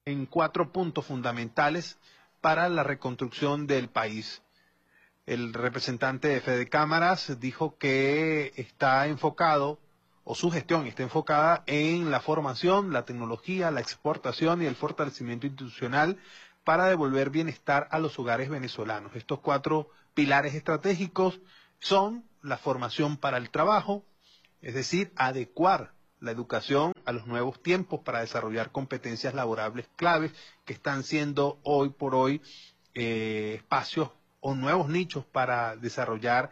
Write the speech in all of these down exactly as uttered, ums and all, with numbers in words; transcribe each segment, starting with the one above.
en cuatro puntos fundamentales para la reconstrucción del país. El representante de Fede Cámaras dijo que está enfocado, o su gestión está enfocada en la formación, la tecnología, la exportación y el fortalecimiento institucional para devolver bienestar a los hogares venezolanos. Estos cuatro pilares estratégicos son la formación para el trabajo, es decir, adecuar la educación a los nuevos tiempos para desarrollar competencias laborables claves que están siendo hoy por hoy eh, espacios o nuevos nichos para desarrollar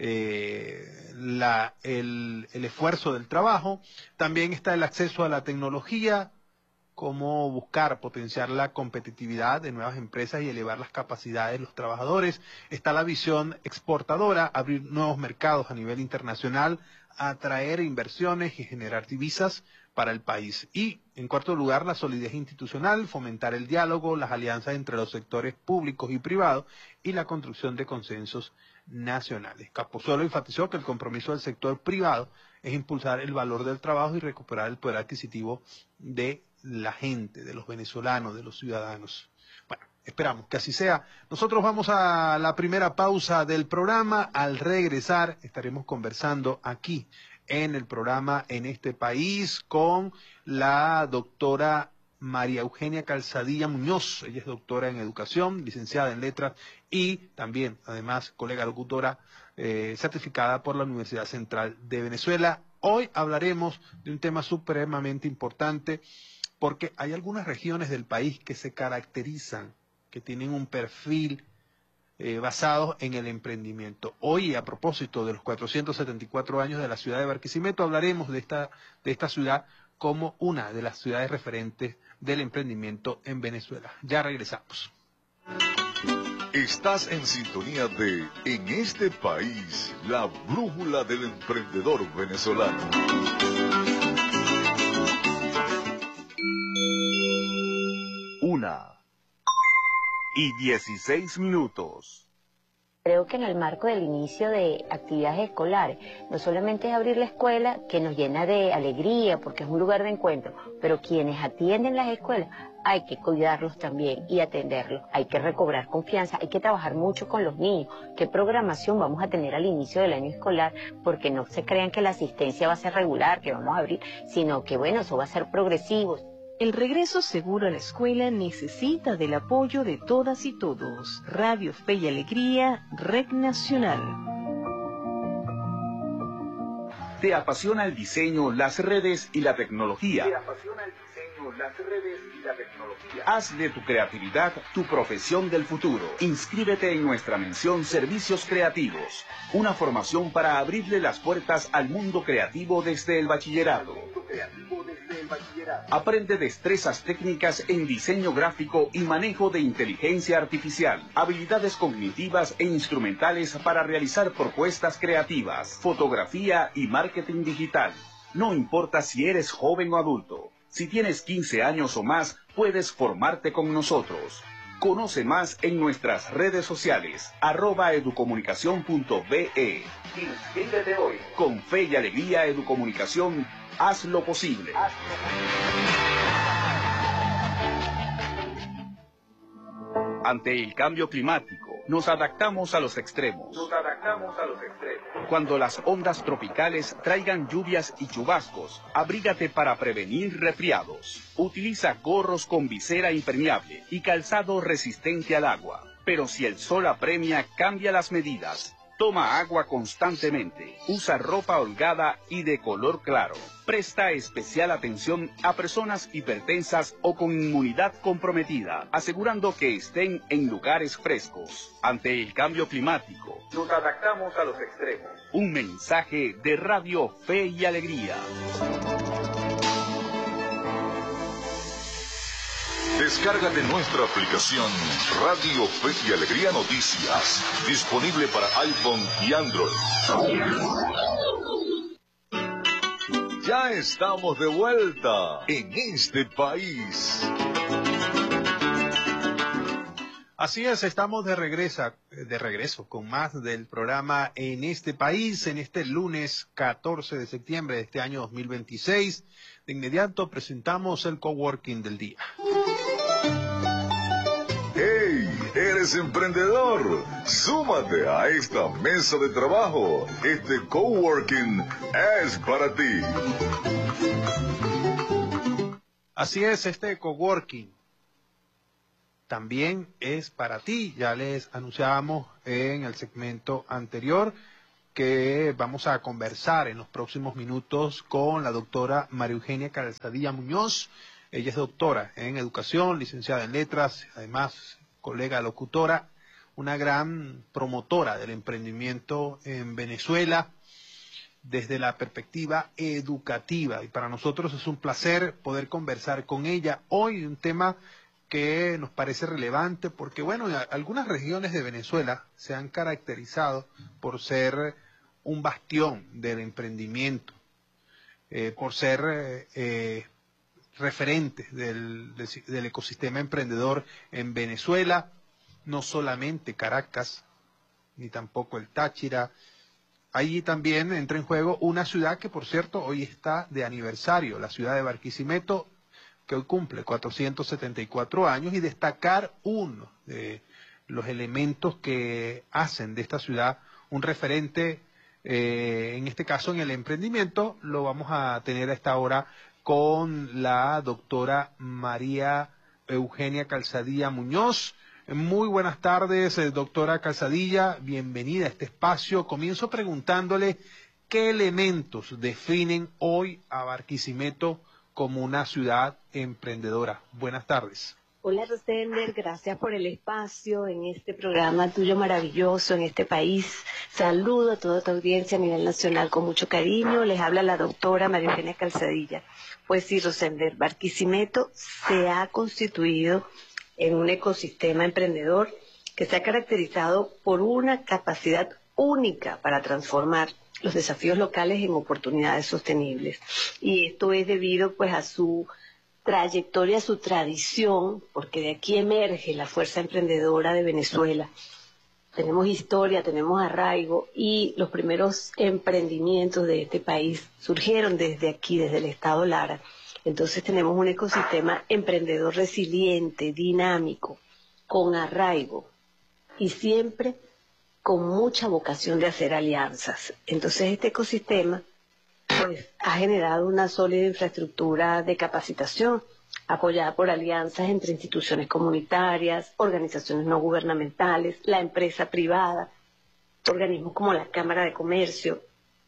eh, la, el, el esfuerzo del trabajo. También está el acceso a la tecnología, cómo buscar potenciar la competitividad de nuevas empresas y elevar las capacidades de los trabajadores. Está la visión exportadora, abrir nuevos mercados a nivel internacional, atraer inversiones y generar divisas para el país. Y, en cuarto lugar, la solidez institucional, fomentar el diálogo, las alianzas entre los sectores públicos y privados y la construcción de consensos nacionales. Capozolo enfatizó que el compromiso del sector privado es impulsar el valor del trabajo y recuperar el poder adquisitivo de la gente, de los venezolanos, de los ciudadanos. Bueno, esperamos que así sea. Nosotros vamos a la primera pausa del programa. Al regresar estaremos conversando aquí en el programa En este País con la doctora María Eugenia Calzadilla Muñoz. Ella es doctora en educación, licenciada en letras y también, además, colega locutora eh, certificada por la Universidad Central de Venezuela. Hoy hablaremos de un tema supremamente importante, porque hay algunas regiones del país que se caracterizan, que tienen un perfil eh, basado en el emprendimiento. Hoy, a propósito de los cuatrocientos setenta y cuatro años de la ciudad de Barquisimeto, hablaremos de esta, de esta ciudad como una de las ciudades referentes del emprendimiento en Venezuela. Ya regresamos. Estás en sintonía de En este País, la brújula del emprendedor venezolano. Una y dieciséis minutos. Creo que en el marco del inicio de actividades escolares, no solamente es abrir la escuela, que nos llena de alegría porque es un lugar de encuentro, pero quienes atienden las escuelas hay que cuidarlos también y atenderlos, hay que recobrar confianza, hay que trabajar mucho con los niños. ¿Qué programación vamos a tener al inicio del año escolar? Porque no se crean que la asistencia va a ser regular, que vamos a abrir, sino que bueno, eso va a ser progresivo. El regreso seguro a la escuela necesita del apoyo de todas y todos. Radio Fe y Alegría, Red Nacional. ¿Te apasiona el diseño, las redes y la tecnología? ¿Te apasiona el diseño, las redes y la tecnología? Haz de tu creatividad tu profesión del futuro. Inscríbete en nuestra mención Servicios Creativos, una formación para abrirle las puertas al mundo creativo desde el bachillerato. Aprende destrezas técnicas en diseño gráfico y manejo de inteligencia artificial, habilidades cognitivas e instrumentales para realizar propuestas creativas, fotografía y marketing digital. No importa si eres joven o adulto, si tienes quince años o más, puedes formarte con nosotros. Conoce más en nuestras redes sociales, arroba educomunicación punto be. Inscríbete hoy. Con Fe y Alegría Educomunicación, haz lo posible. Ante el cambio climático, nos adaptamos a los extremos. Nos adaptamos a los extremos. Cuando las ondas tropicales traigan lluvias y chubascos, abrígate para prevenir resfriados. Utiliza gorros con visera impermeable y calzado resistente al agua. Pero si el sol apremia, cambia las medidas. Toma agua constantemente, usa ropa holgada y de color claro. Presta especial atención a personas hipertensas o con inmunidad comprometida, asegurando que estén en lugares frescos. Ante el cambio climático, nos adaptamos a los extremos. Un mensaje de Radio Fe y Alegría. Descárgate nuestra aplicación Radio Fe y Alegría Noticias, disponible para iPhone y Android. Ya estamos de vuelta en este país. Así es, estamos de regreso, de regreso con más del programa En este País, en este lunes catorce de septiembre de este año dos mil veintiséis. De inmediato presentamos el coworking del día. ¿Eres emprendedor? Súmate a esta mesa de trabajo. Este coworking es para ti. Así es, este coworking también es para ti. Ya les anunciábamos en el segmento anterior que vamos a conversar en los próximos minutos con la doctora María Eugenia Calzadilla Muñoz. Ella es doctora en educación, licenciada en letras, además colega locutora, una gran promotora del emprendimiento en Venezuela desde la perspectiva educativa. Y para nosotros es un placer poder conversar con ella hoy, un tema que nos parece relevante porque, bueno, algunas regiones de Venezuela se han caracterizado por ser un bastión del emprendimiento, eh, por ser eh, eh, referentes del, del, del ecosistema emprendedor en Venezuela, no solamente Caracas, ni tampoco el Táchira. Allí también entra en juego una ciudad que, por cierto, hoy está de aniversario, la ciudad de Barquisimeto, que hoy cumple cuatrocientos setenta y cuatro años, y destacar uno de los elementos que hacen de esta ciudad un referente, eh, en este caso en el emprendimiento, lo vamos a tener a esta hora con la doctora María Eugenia Calzadilla Muñoz. Muy buenas tardes, eh, doctora Calzadilla, bienvenida a este espacio. Comienzo preguntándole qué elementos definen hoy a Barquisimeto como una ciudad emprendedora. Buenas tardes. Hola Rosender, gracias por el espacio en este programa tuyo maravilloso en este país. Saludo a toda tu audiencia a nivel nacional con mucho cariño. Les habla la doctora María Eugenia Calzadilla. Pues sí, Rosender, Barquisimeto se ha constituido en un ecosistema emprendedor que se ha caracterizado por una capacidad única para transformar los desafíos locales en oportunidades sostenibles. Y esto es debido pues a su trayectoria, a su tradición, porque de aquí emerge la fuerza emprendedora de Venezuela. Tenemos historia, tenemos arraigo, y los primeros emprendimientos de este país surgieron desde aquí, desde el estado Lara. Entonces tenemos un ecosistema emprendedor resiliente, dinámico, con arraigo y siempre con mucha vocación de hacer alianzas. Entonces este ecosistema pues, ha generado una sólida infraestructura de capacitación apoyada por alianzas entre instituciones comunitarias, organizaciones no gubernamentales, la empresa privada, organismos como la Cámara de Comercio,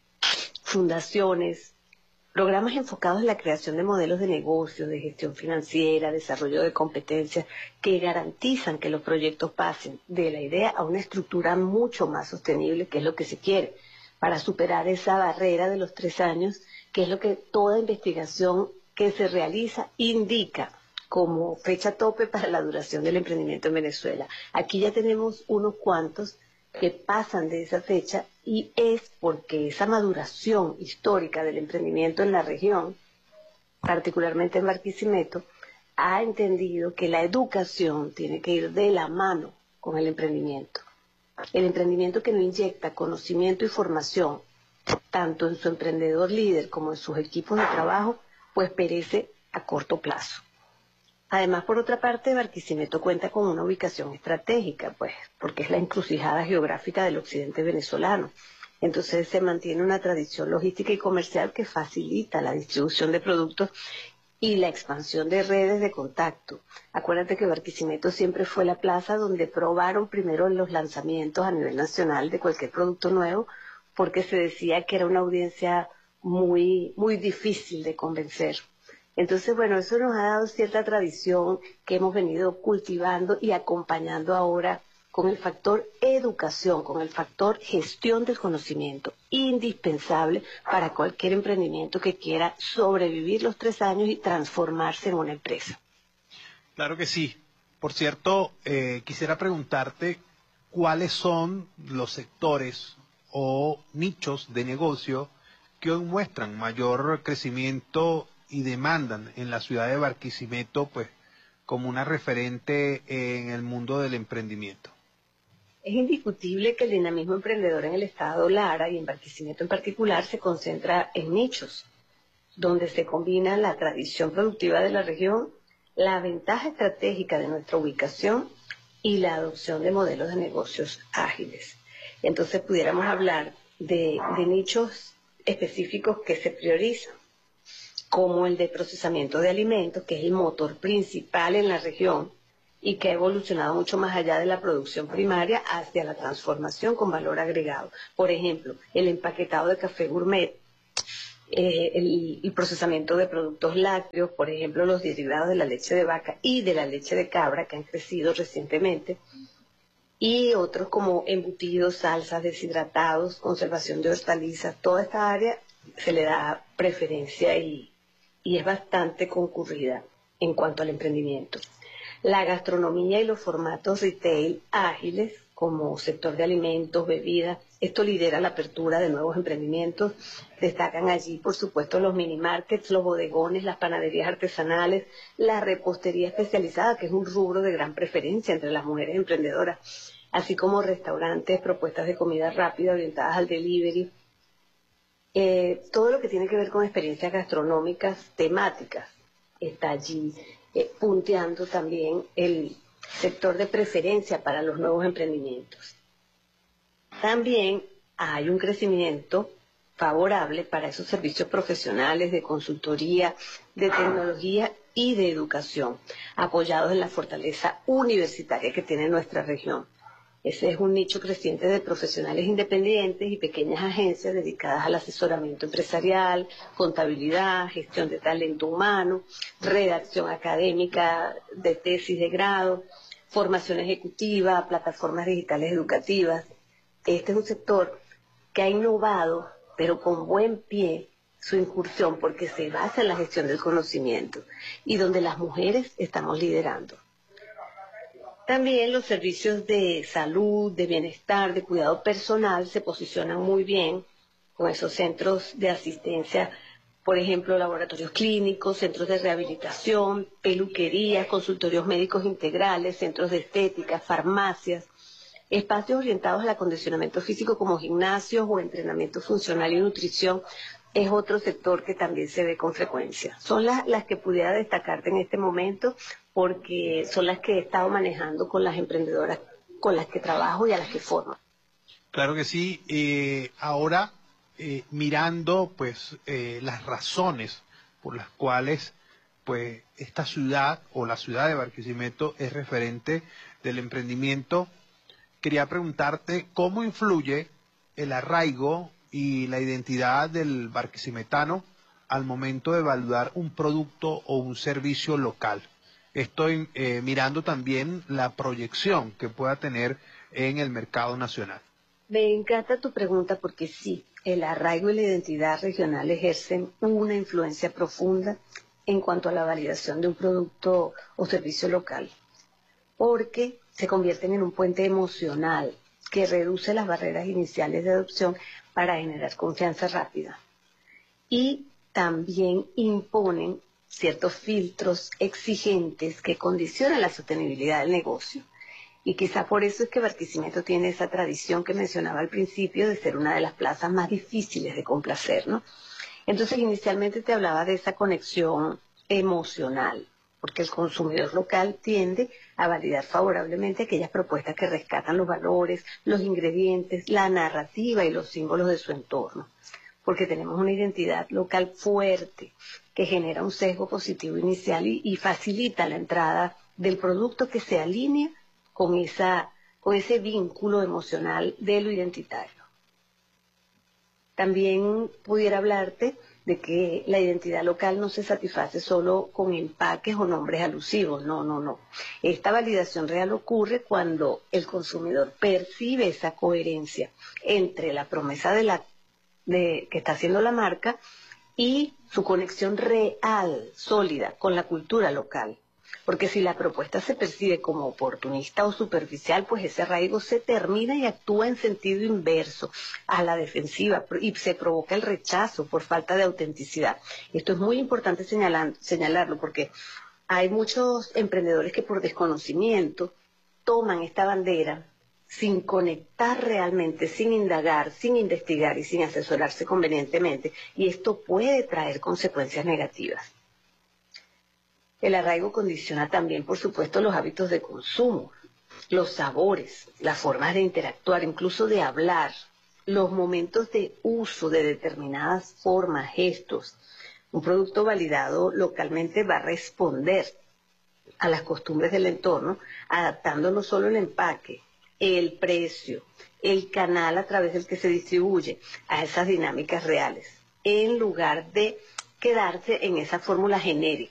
fundaciones, programas enfocados en la creación de modelos de negocio, de gestión financiera, desarrollo de competencias que garantizan que los proyectos pasen de la idea a una estructura mucho más sostenible, que es lo que se quiere, para superar esa barrera de los tres años, que es lo que toda investigación que se realiza indica como fecha tope para la duración del emprendimiento en Venezuela. Aquí ya tenemos unos cuantos que pasan de esa fecha, y es porque esa maduración histórica del emprendimiento en la región, particularmente en Barquisimeto, ha entendido que la educación tiene que ir de la mano con el emprendimiento. El emprendimiento que no inyecta conocimiento y formación, tanto en su emprendedor líder como en sus equipos de trabajo, pues perece a corto plazo. Además, por otra parte, Barquisimeto cuenta con una ubicación estratégica, pues, porque es la encrucijada geográfica del occidente venezolano. Entonces se mantiene una tradición logística y comercial que facilita la distribución de productos y la expansión de redes de contacto. Acuérdate que Barquisimeto siempre fue la plaza donde probaron primero los lanzamientos a nivel nacional de cualquier producto nuevo, porque se decía que era una audiencia muy, muy difícil de convencer. Entonces, bueno, eso nos ha dado cierta tradición que hemos venido cultivando y acompañando ahora con el factor educación, con el factor gestión del conocimiento, indispensable para cualquier emprendimiento que quiera sobrevivir los tres años y transformarse en una empresa. Claro que sí. Por cierto, eh, quisiera preguntarte cuáles son los sectores o nichos de negocio que hoy muestran mayor crecimiento y demandan en la ciudad de Barquisimeto, pues, como una referente en el mundo del emprendimiento. Es indiscutible que el dinamismo emprendedor en el estado Lara y en Barquisimeto en particular se concentra en nichos, donde se combina la tradición productiva de la región, la ventaja estratégica de nuestra ubicación y la adopción de modelos de negocios ágiles. Entonces pudiéramos hablar de, de nichos específicos que se priorizan, como el de procesamiento de alimentos, que es el motor principal en la región y que ha evolucionado mucho más allá de la producción primaria hacia la transformación con valor agregado. Por ejemplo, el empaquetado de café gourmet, eh, el, el procesamiento de productos lácteos, por ejemplo, los derivados de la leche de vaca y de la leche de cabra, que han crecido recientemente, y otros como embutidos, salsas, deshidratados, conservación de hortalizas. Toda esta área se le da preferencia y, y es bastante concurrida en cuanto al emprendimiento. La gastronomía y los formatos retail ágiles, como sector de alimentos, bebidas, esto lidera la apertura de nuevos emprendimientos. Destacan allí, por supuesto, los mini markets, los bodegones, las panaderías artesanales, la repostería especializada, que es un rubro de gran preferencia entre las mujeres emprendedoras, así como restaurantes, propuestas de comida rápida orientadas al delivery. Eh, todo lo que tiene que ver con experiencias gastronómicas temáticas está allí, eh, punteando también el sector de preferencia para los nuevos emprendimientos. También hay un crecimiento favorable para esos servicios profesionales de consultoría, de tecnología y de educación, apoyados en la fortaleza universitaria que tiene nuestra región. Ese es un nicho creciente de profesionales independientes y pequeñas agencias dedicadas al asesoramiento empresarial, contabilidad, gestión de talento humano, redacción académica de tesis de grado, formación ejecutiva, plataformas digitales educativas. Este es un sector que ha innovado, pero con buen pie, su incursión porque se basa en la gestión del conocimiento y donde las mujeres estamos liderando. También los servicios de salud, de bienestar, de cuidado personal se posicionan muy bien con esos centros de asistencia, por ejemplo, laboratorios clínicos, centros de rehabilitación, peluquerías, consultorios médicos integrales, centros de estética, farmacias, espacios orientados al acondicionamiento físico como gimnasios o entrenamiento funcional y nutrición. Es otro sector que también se ve con frecuencia. Son las, las que pudiera destacarte en este momento porque son las que he estado manejando con las emprendedoras con las que trabajo y a las que formo. Claro que sí. Eh, ahora, eh, mirando pues eh, las razones por las cuales pues esta ciudad o la ciudad de Barquisimeto es referente del emprendimiento, quería preguntarte cómo influye el arraigo y la identidad del barquisimetano al momento de evaluar un producto o un servicio local. Estoy eh, mirando también la proyección que pueda tener en el mercado nacional. Me encanta tu pregunta porque sí, el arraigo y la identidad regional ejercen una influencia profunda en cuanto a la validación de un producto o servicio local, porque se convierten en un puente emocional que reduce las barreras iniciales de adopción para generar confianza rápida. Y también imponen ciertos filtros exigentes que condicionan la sostenibilidad del negocio. Y quizá por eso es que Barquisimeto tiene esa tradición que mencionaba al principio de ser una de las plazas más difíciles de complacer, ¿no? Entonces, inicialmente te hablaba de esa conexión emocional, porque el consumidor local tiende a validar favorablemente aquellas propuestas que rescatan los valores, los ingredientes, la narrativa y los símbolos de su entorno, porque tenemos una identidad local fuerte que genera un sesgo positivo inicial y, y facilita la entrada del producto que se alinea con, esa, con ese vínculo emocional de lo identitario. También pudiera hablarte de que la identidad local no se satisface solo con empaques o nombres alusivos, no, no, no. Esta validación real ocurre cuando el consumidor percibe esa coherencia entre la promesa de la, de, que está haciendo la marca y su conexión real, sólida, con la cultura local. Porque si la propuesta se percibe como oportunista o superficial, pues ese arraigo se termina y actúa en sentido inverso, a la defensiva, y se provoca el rechazo por falta de autenticidad. Esto es muy importante señalar, señalarlo porque hay muchos emprendedores que por desconocimiento toman esta bandera sin conectar realmente, sin indagar, sin investigar y sin asesorarse convenientemente, y esto puede traer consecuencias negativas. El arraigo condiciona también, por supuesto, los hábitos de consumo. los sabores, las formas de interactuar, incluso de hablar, los momentos de uso de determinadas formas, gestos. Un producto validado localmente va a responder a las costumbres del entorno, adaptando no solo el empaque, el precio, el canal a través del que se distribuye a esas dinámicas reales, en lugar de quedarse en esa fórmula genérica.